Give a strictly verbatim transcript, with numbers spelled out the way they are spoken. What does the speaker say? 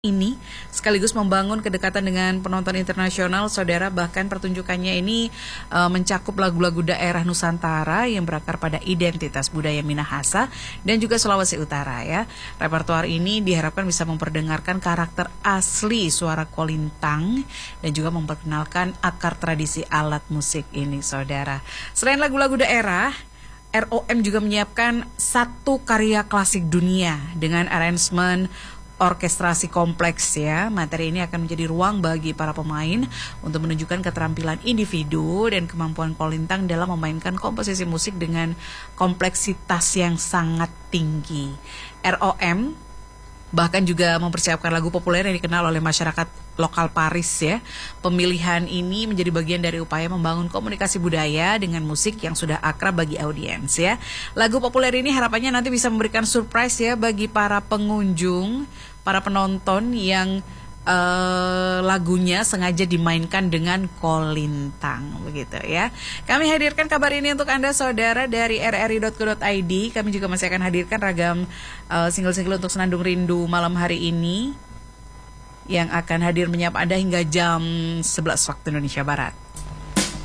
ini sekaligus membangun kedekatan dengan penonton internasional, saudara. Bahkan pertunjukannya ini e, mencakup lagu-lagu daerah Nusantara yang berakar pada identitas budaya Minahasa dan juga Sulawesi Utara ya. Repertoar ini diharapkan bisa memperdengarkan karakter asli suara kolintang dan juga memperkenalkan akar tradisi alat musik ini, saudara. Selain lagu-lagu daerah, R O M juga menyiapkan satu karya klasik dunia dengan arrangement orkestrasi kompleks ya. Materi ini akan menjadi ruang bagi para pemain untuk menunjukkan keterampilan individu dan kemampuan kolintang dalam memainkan komposisi musik dengan kompleksitas yang sangat tinggi. R O M bahkan juga mempersiapkan lagu populer yang dikenal oleh masyarakat lokal Paris ya. Pemilihan ini menjadi bagian dari upaya membangun komunikasi budaya dengan musik yang sudah akrab bagi audiens ya. Lagu populer ini harapannya nanti bisa memberikan surprise ya bagi para pengunjung, para penonton yang uh, lagunya sengaja dimainkan dengan kolintang begitu ya. Kami hadirkan kabar ini untuk Anda saudara dari r r i dot co dot i d. Kami juga masih akan hadirkan ragam uh, single-single untuk Senandung Rindu malam hari ini yang akan hadir menyapa Anda hingga jam sebelas waktu Indonesia Barat.